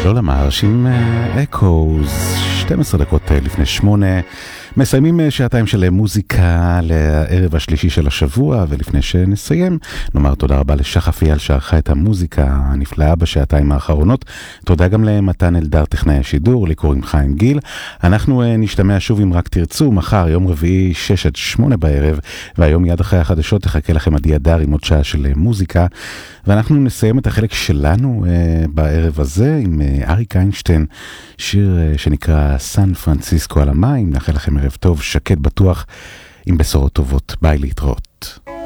לא למרשים אקוז 12 דקות לפני 8 מסיימים שעתיים של מוזיקה לערב השלישי של השבוע, ולפני שנסיים נאמר תודה רבה לשחף אייל שערכה את המוזיקה הנפלאה בשעתיים האחרונות. תודה גם למתן אלדר טכנאי השידור, לי קוראים חיים גיל. אנחנו נשתמע שוב אם רק תרצו מחר יום רביעי 6 עד 8 בערב, והיום מיד אחרי החדשות תחכה לכם עדי אדר עם עוד שעה של מוזיקה, ואנחנו נסיים את החלק שלנו בערב הזה עם אריק איינשטיין, שיר שנקרא סן פרנסיסקו על המים. נאחל לכם ערב טוב, שקט בטוח, עם בשורות טובות. ביי, להתראות.